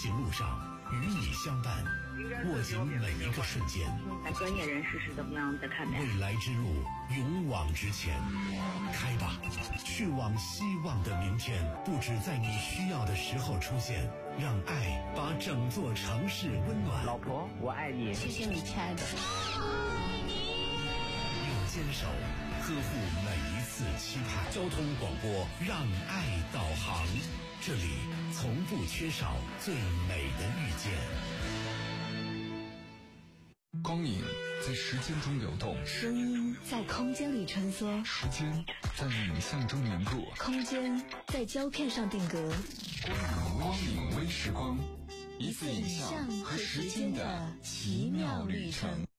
行路上与你相伴，握紧每一个瞬间。 专业人士是怎么样的看待？ 未来之路，勇往直前，开吧，去往希望的明天。不止在你需要的时候出现，让爱把整座城市温暖。 老婆，我爱你。 谢谢你，亲爱的。 用坚守呵护每一次期盼。交通广播，让爱导航，这里从不缺少最美的遇见。 光影在时间中流动， 声音在空间里穿梭， 时间在影像中凝固， 空间在胶片上定格。 光影微时光，一次影像和时间的奇妙旅程。